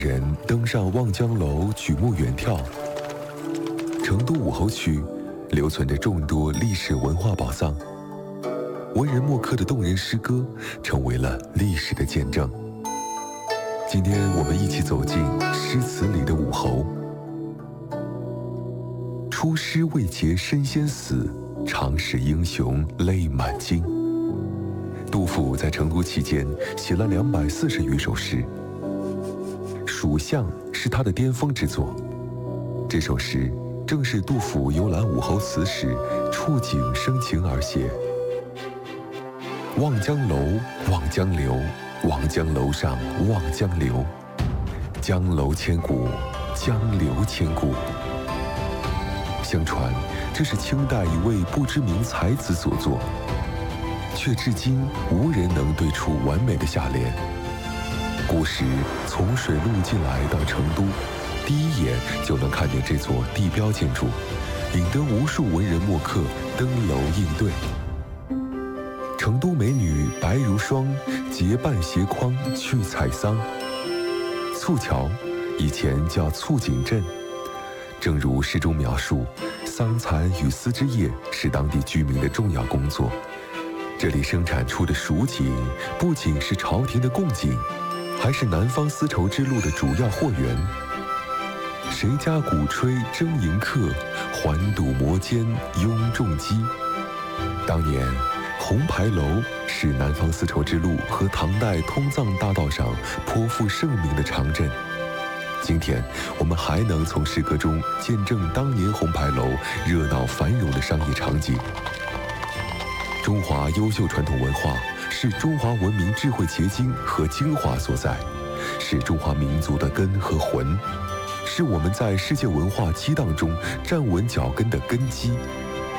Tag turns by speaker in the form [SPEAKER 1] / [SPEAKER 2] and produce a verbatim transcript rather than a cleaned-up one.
[SPEAKER 1] 人登上望江楼举目远眺，成都武侯区留存着众多历史文化宝藏，文人墨客的动人诗歌成为了历史的见证。今天我们一起走进诗词里的武侯。出师未捷身先死，长使英雄泪满襟。杜甫在成都期间写了两百四十余首诗，《蜀相》是他的巅峰之作。这首诗正是杜甫游览武侯祠时触景生情而写。望江楼，望江流，望江楼上望江流，江楼千古，江流千古。相传这是清代一位不知名才子所作，却至今无人能对出完美的下联。古时从水路进来到成都，第一眼就能看见这座地标建筑，引得无数文人墨客登楼应对。成都美女白如霜，结伴携筐去采桑。簇桥以前叫簇锦镇，正如诗中描述，桑蚕与丝织业是当地居民的重要工作。这里生产出的蜀锦不仅是朝廷的贡锦，还是南方丝绸之路的主要货源。谁家鼓吹争迎客，环堵摩肩拥重击。当年红牌楼是南方丝绸之路和唐代通藏大道上颇负盛名的长镇。今天我们还能从诗歌中见证当年红牌楼热闹繁荣的商业场景。中华优秀传统文化是中华文明智慧结晶和精华所在，是中华民族的根和魂，是我们在世界文化激荡中站稳脚跟的根基。